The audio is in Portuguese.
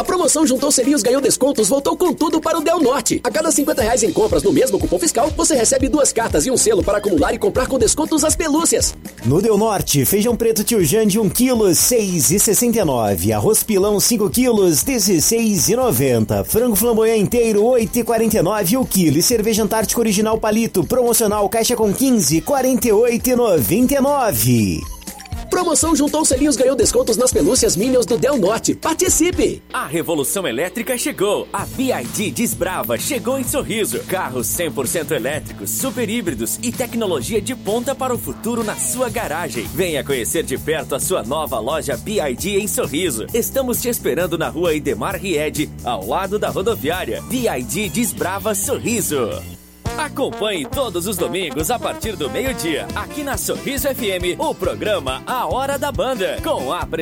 A promoção Juntou Selinhos Ganhou Descontos voltou com tudo para o Del Norte. A cada R$50 em compras no mesmo cupom fiscal, você recebe 2 cartas e um selo para acumular e comprar com descontos as pelúcias. No Del Norte, feijão preto Tio Jan de 1 kg, R$ 6,69. Arroz pilão 5 kg, R$ 16,90. Frango flamboyant inteiro, R$ 8,49 o quilo. E cerveja Antártica Original Palito, promocional caixa com 15, R$ 48,99. Promoção Juntou Selinhos Ganhou Descontos nas pelúcias Minions do Del Norte. Participe! A revolução elétrica chegou. A BYD Desbrava chegou em Sorriso. Carros 100% elétricos, super híbridos e tecnologia de ponta para o futuro na sua garagem. Venha conhecer de perto a sua nova loja BYD em Sorriso. Estamos te esperando na rua Idemar Ried, ao lado da rodoviária. BYD Desbrava Sorriso. Acompanhe todos os domingos a partir do meio-dia, aqui na Sorriso FM, o programa A Hora da Banda, com a